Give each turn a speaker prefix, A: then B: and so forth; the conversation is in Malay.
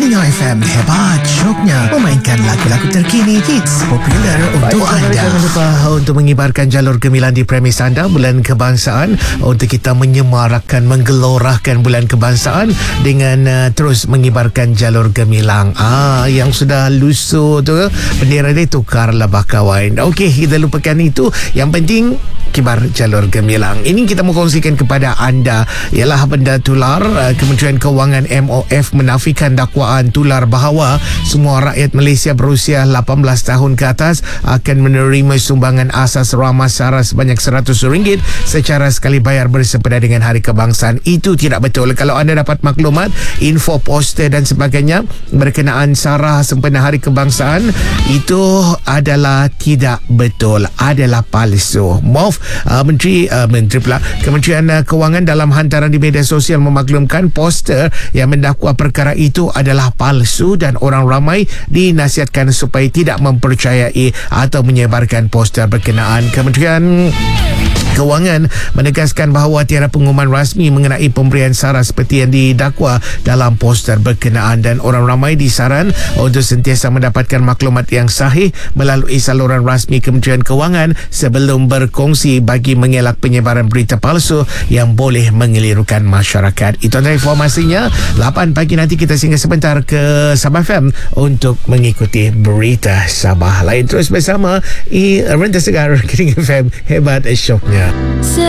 A: Pendengar FM, hebat syoknya memainkan lagu-lagu terkini, hits popular untuk anda. Jangan lupa untuk mengibarkan jalur gemilang di premis anda Bulan Kebangsaan, untuk kita menyemarakkan, menggelorahkan Bulan Kebangsaan dengan terus mengibarkan jalur gemilang. Yang sudah lusuh tu bendera dia tukarlah bakawan. Okey, kita lupakan itu. Yang penting kibar jalur gemilang. Ini kita mau kongsikan kepada anda ialah benda tular. Kementerian Kewangan MOF menafikan dakwaan tular bahawa semua rakyat Malaysia berusia 18 tahun ke atas akan menerima sumbangan asas ramah sara sebanyak RM100 secara sekali bayar bersempena dengan Hari Kebangsaan. Itu tidak betul. Kalau anda dapat maklumat, info, poster dan sebagainya berkenaan sara sempena Hari Kebangsaan, itu adalah tidak betul, adalah palsu. MOF Menteri pula Kementerian Kewangan dalam hantaran di media sosial memaklumkan poster yang mendakwa perkara itu adalah palsu dan orang ramai dinasihatkan supaya tidak mempercayai atau menyebarkan poster berkenaan. Kementerian Kewangan menegaskan bahawa tiada pengumuman rasmi mengenai pemberian sara seperti yang didakwa dalam poster berkenaan, dan orang ramai disaran untuk sentiasa mendapatkan maklumat yang sahih melalui saluran rasmi Kementerian Kewangan sebelum berkongsi bagi mengelak penyebaran berita palsu yang boleh mengelirukan masyarakat. Itu adalah informasinya. 8 pagi nanti kita singgah sebentar ke Sabah FM untuk mengikuti berita Sabah lain. Terus bersama Renta Segar Kening FM, hebat syoknya.